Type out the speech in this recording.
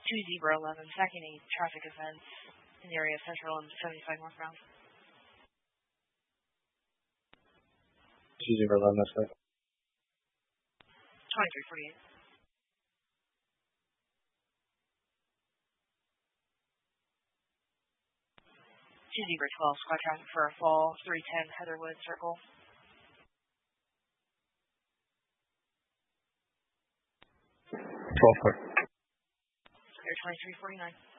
2011, tracking a traffic event in the area of Central and 75 northbound. 2011, that's right. 2348. 2012, squad traffic for a fall, 310 Heatherwood Circle. 12 clear. Clear 2349.